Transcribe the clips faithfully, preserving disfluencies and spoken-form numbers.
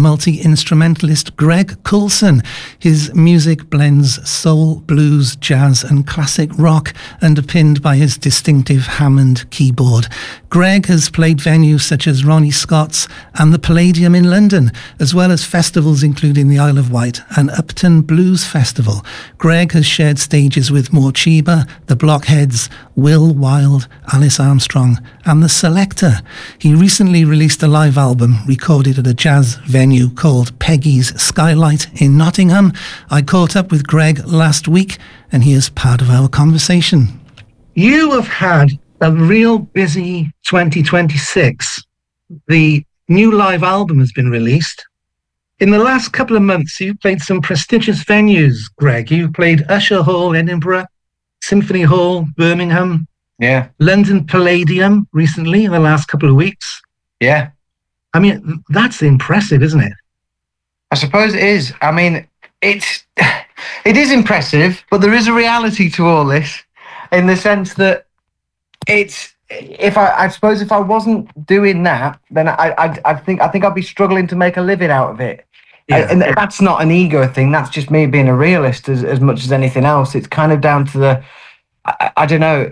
multi-instrumentalist Greg Coulson. His music blends soul, blues, jazz and classic rock, underpinned by his distinctive Hammond keyboard. Greg has played venues such as Ronnie Scott's and the Palladium in London, as well as festivals including the Isle of Wight and Upton Blues Festival. Greg has shared stages with Morcheeba, the Blockheads, Will Wilde, Alice Armstrong and the Selector. He recently released a live album recorded at a jazz venue called Peggy's Skylight in Nottingham. I caught up with Greg last week and he is part of our conversation. You have had a real busy twenty twenty-six. The new live album has been released. In the last couple of months, you've played some prestigious venues, Greg. You've played Usher Hall, Edinburgh, Symphony Hall, Birmingham, yeah, London Palladium recently in the last couple of weeks. Yeah. I mean, that's impressive, isn't it? I suppose it is. I mean, it's it is impressive, but there is a reality to all this in the sense that it's if I, I suppose if I wasn't doing that, then I, I, I think I think I'd be struggling to make a living out of it. Yeah. And that's not an ego thing. That's just me being a realist as, as much as anything else. It's kind of down to the, I, I don't know,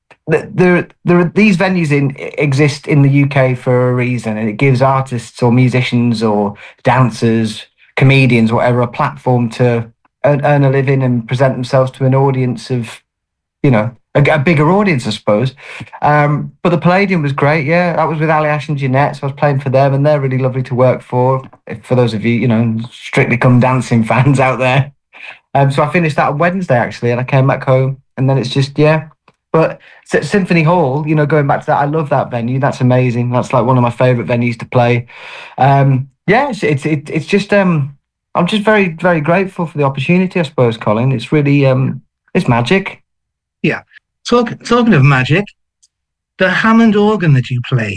there, there are, these venues in, exist in the U K for a reason, and it gives artists or musicians or dancers, comedians, whatever, a platform to earn, earn a living and present themselves to an audience of, you know, a, a bigger audience, I suppose. Um, but the Palladium was great, yeah. That was with Ali Ash and Jeanette, so I was playing for them, and they're really lovely to work for, for those of you, you know, Strictly Come Dancing fans out there. Um, so I finished that on Wednesday, actually, and I came back home, and then it's just, yeah. But Symphony Hall, you know, going back to that, I love that venue. That's amazing. That's like one of my favourite venues to play. Um, yeah, it's, it's, it, it's just, um, I'm just very, very grateful for the opportunity, I suppose, Colin. It's really, um, it's magic. Yeah. Talk, talking of magic, the Hammond organ that you play.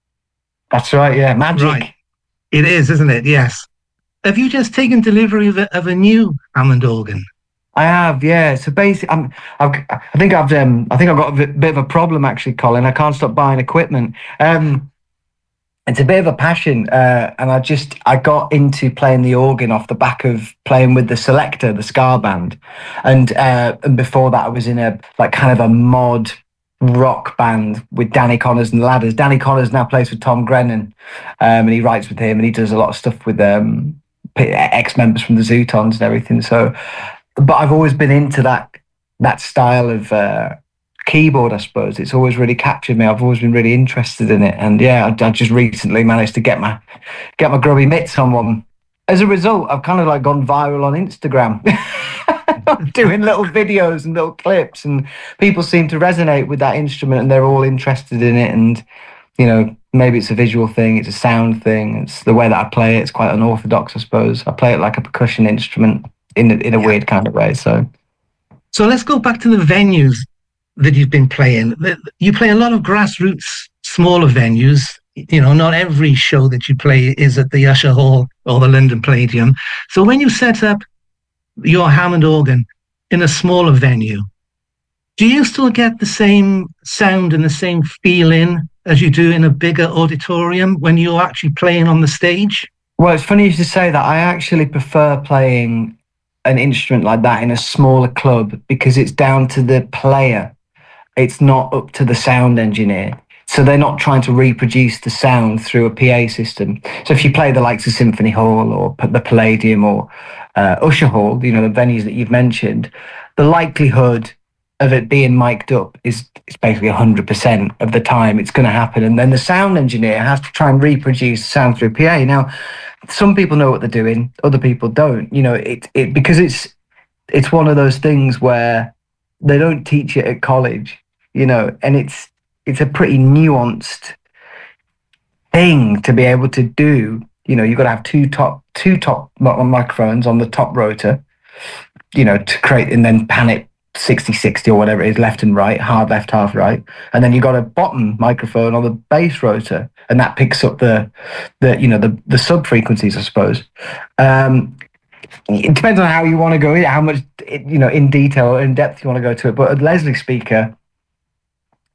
That's right, yeah, magic. Right. It is, isn't it? Yes. Have you just taken delivery of a, of a new Hammond organ? I have, yeah. So basically, I'm, I've, I think I've, um, I think I've got a bit, bit of a problem actually, Colin. I can't stop buying equipment. Um, it's a bit of a passion, uh, and I just I got into playing the organ off the back of playing with the Selector, the ska band, and uh, and before that I was in a like kind of a mod rock band with Danny Connors and the Ladders. Danny Connors now plays with Tom Grennan, um, and he writes with him, and he does a lot of stuff with um, ex-members from the Zootons and everything. So, but I've always been into that that style of uh, keyboard, I suppose. It's always really captured me. I've always been really interested in it, and yeah, I, I just recently managed to get my get my grubby mitts on one. As a result, I've kind of like gone viral on Instagram. Doing little videos and little clips, and people seem to resonate with that instrument, and they're all interested in it. And you know, maybe it's a visual thing, it's a sound thing, it's the way that I play it. It's quite unorthodox, I suppose. I play it like a percussion instrument in a, in a yeah. weird kind of way. So, so let's go back to the venues that you've been playing. You play a lot of grassroots, smaller venues. You know, not every show that you play is at the Usher Hall or the London Palladium. So when you set up your Hammond organ in a smaller venue, do you still get the same sound and the same feeling as you do in a bigger auditorium when you're actually playing on the stage? Well, it's funny you should say that. I actually prefer playing an instrument like that in a smaller club because it's down to the player. It's not up to the sound engineer. So they're not trying to reproduce the sound through a P A system. So if you play the likes of Symphony Hall or the Palladium or uh, Usher Hall, you know, the venues that you've mentioned, the likelihood of it being mic'd up is, is basically one hundred percent of the time it's going to happen. And then the sound engineer has to try and reproduce sound through P A. Now, some people know what they're doing, other people don't. You know, it it because it's it's one of those things where they don't teach it at college, you know, and it's it's a pretty nuanced thing to be able to do. You know, you've got to have two top two top microphones on the top rotor, you know, to create, and then pan it sixty sixty or whatever it is, left and right, hard left, half right. And then you've got a bottom microphone on the bass rotor, and that picks up the, the you know, the, the sub frequencies, I suppose. Um, it depends on how you want to go in, how much, you know, in detail or in depth you want to go to it. But a Leslie speaker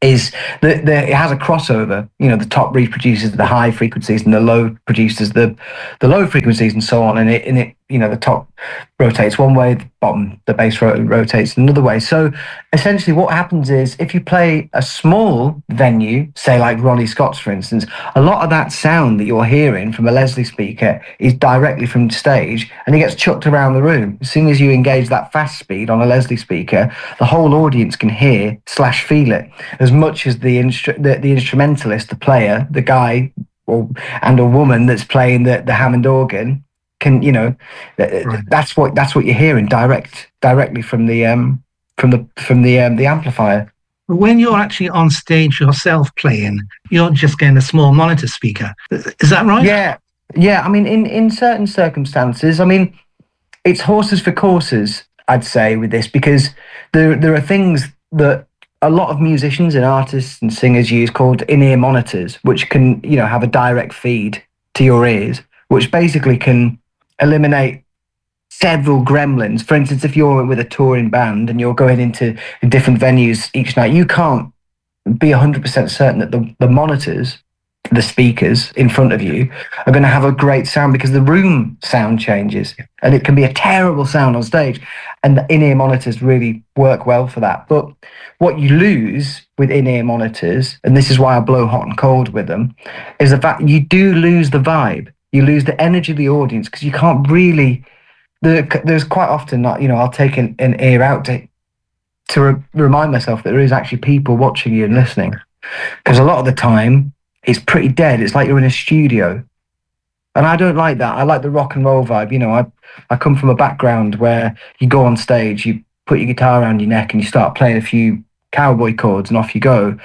is that it has a crossover. You know, the top reproduces the high frequencies and the low produces the the low frequencies and so on. And it, and it you know, the top rotates one way, the bottom, the bass rotates another way. So essentially what happens is if you play a small venue, say like Ronnie Scott's, for instance, a lot of that sound that you're hearing from a Leslie speaker is directly from stage, and it gets chucked around the room. As soon as you engage that fast speed on a Leslie speaker, the whole audience can hear slash feel it, as much as the, instru- the, the instrumentalist, the player, the guy or and a woman that's playing the, the Hammond organ can, you know, right. that's what that's what you're hearing direct directly from the um from the from the um, the amplifier. When you're actually on stage yourself playing, you're just getting a small monitor speaker. Is that right? Yeah, yeah. I mean, in in certain circumstances, I mean, it's horses for courses, I'd say, with this, because there there are things that a lot of musicians and artists and singers use called in-ear monitors, which can, you know, have a direct feed to your ears, which basically can eliminate several gremlins. For instance, if you're with a touring band and you're going into different venues each night, you can't be one hundred percent certain that the, the monitors, the speakers in front of you, are going to have a great sound, because the room sound changes and it can be a terrible sound on stage, and the in-ear monitors really work well for that. But what you lose with in-ear monitors, and this is why I blow hot and cold with them, is the fact you do lose the vibe. You lose the energy of the audience, because you can't really, there's quite often not, you know, I'll take an, an ear out to, to re- remind myself that there is actually people watching you and listening. Because a lot of the time, it's pretty dead. It's like you're in a studio. And I don't like that. I like the rock and roll vibe. You know, I, I come from a background where you go on stage, you put your guitar around your neck and you start playing a few cowboy chords and off you go.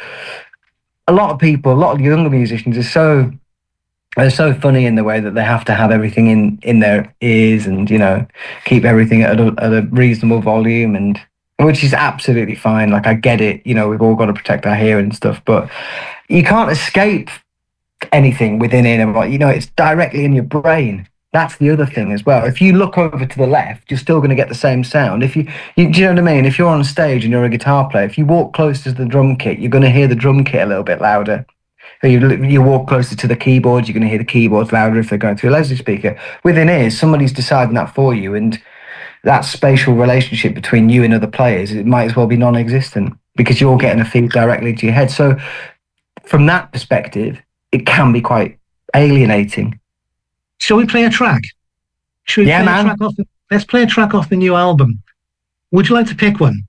A lot of people, a lot of younger musicians are so... They're so funny in the way that they have to have everything in, in their ears and, you know, keep everything at a, at a reasonable volume, and which is absolutely fine. Like, I get it. You know, we've all got to protect our hearing and stuff, but you can't escape anything within it. You know, it's directly in your brain. That's the other thing as well. If you look over to the left, you're still going to get the same sound. If you, you, do you know what I mean? If you're on stage and you're a guitar player, if you walk close to the drum kit, you're going to hear the drum kit a little bit louder. You, you walk closer to the keyboards, you're going to hear the keyboards louder if they're going through a Leslie speaker. Within ears, somebody's deciding that for you, and that spatial relationship between you and other players, it might as well be non-existent, because you're getting a feed directly into your head. So from that perspective, it can be quite alienating. Shall we play a track? Shall we yeah, play man. A track off the, let's play a track off the new album. Would you like to pick one?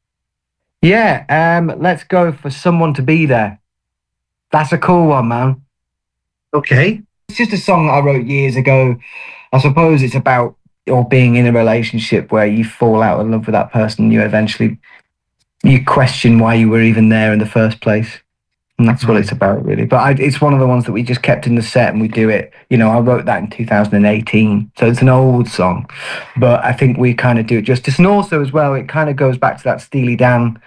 Yeah, um, let's go for Someone to Be There. That's a cool one, man. Okay. It's just a song that I wrote years ago. I suppose it's about or being in a relationship where you fall out of love with that person. You eventually, you question why you were even there in the first place. And that's what it's about, really. But I, it's one of the ones that we just kept in the set, and we do it. You know, I wrote that in two thousand eighteen. So it's an old song. But I think we kind of do it justice. And also, as well, it kind of goes back to that Steely Dan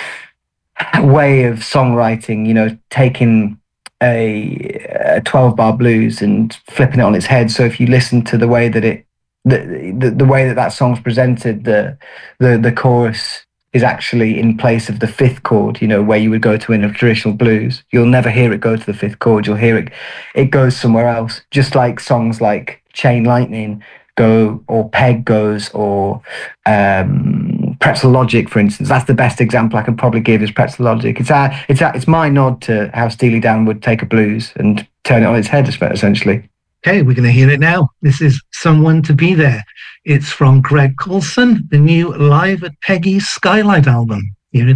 way of songwriting, you know, taking a, a twelve bar blues and flipping it on its head. So if you listen to the way that it, the the, the way that that song's presented, the, the the chorus is actually in place of the fifth chord, you know, where you would go to in a traditional blues. You'll never hear it go to the fifth chord. You'll hear it, it goes somewhere else. Just like songs like Chain Lightning go, or Peg goes, or um, Pretzel Logic, for instance. That's the best example I can probably give, is Pretzel Logic. It's our, it's our, it's my nod to how Steely Dan would take a blues and turn it on its head, essentially. Okay, we're going to hear it now. This is Someone to Be There. It's from Greg Coulson, the new Live at Peggy's Skylight album.